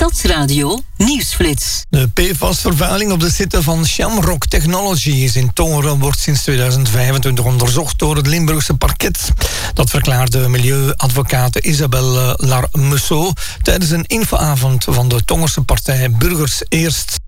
Stadsradio Nieuwsflits. De PFAS-vervuiling op de site van Shamrock Technologies in Tongeren wordt sinds 2025 onderzocht door het Limburgse parket. Dat verklaarde milieuadvocaat Isabelle Larmusso tijdens een infoavond van de Tongerse partij Burgers Eerst.